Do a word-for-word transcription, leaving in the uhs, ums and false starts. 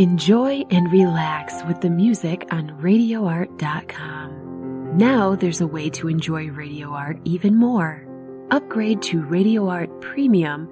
Enjoy and relax with the music on radio art dot com. Now there's a way to enjoy Radio Art even more. Upgrade to Radio Art Premium